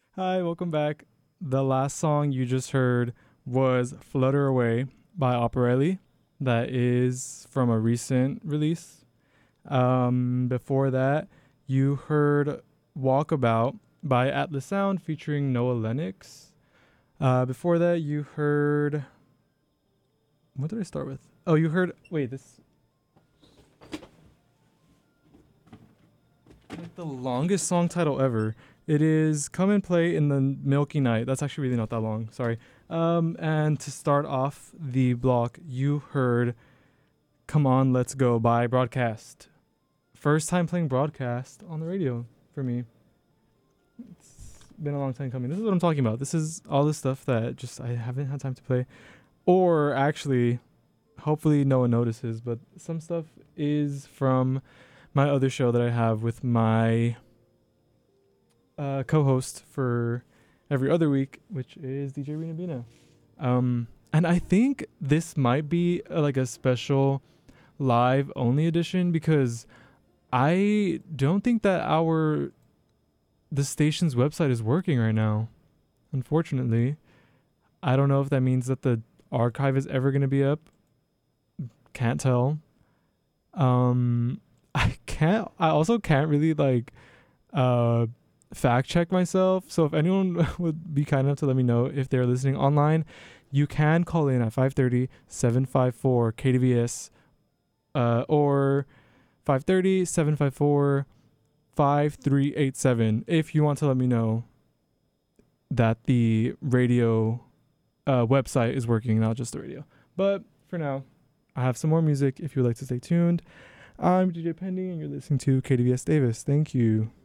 Hi, welcome back. The last song you just heard was Flutter Away by Operelli. That is from a recent release. Before that, you heard Walkabout by Atlas Sound featuring Noah Lennox. Before that, you heard. What did I start with? Oh, you heard. Wait, this. Like the longest song title ever. It is Come and Play in the Milky Night. That's actually really not that long. Sorry. And to start off the block, you heard Come On, Let's Go by Broadcast. First time playing Broadcast on the radio for me. It's been a long time coming. This is what I'm talking about. This is all the stuff that just I haven't had time to play. Or actually, hopefully no one notices, but some stuff is from my other show that I have with my co-host for every other week, which is DJ Rena Bina. And I think this might be like a special live only edition because I don't think that the station's website is working right now. Unfortunately, I don't know if that means that the archive is ever going to be up. Can't tell. I also can't really like uh fact check myself. So if anyone would be kind enough to let me know if they're listening online, you can call in at 530-754 KDVS or 530-754-5387 if you want to let me know that the radio website is working, not just the radio. But for now, I have some more music if you would like to stay tuned. I'm DJ Pending and you're listening to KDVS Davis. Thank you.